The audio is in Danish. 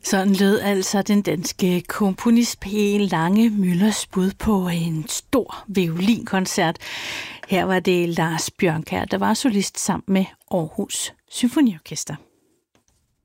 Sådan lød altså den danske komponist P. Lange Müllers bud på en stor violinkoncert. Her var det Lars Bjørnkjær, der var solist sammen med Aarhus Symfoniorkester.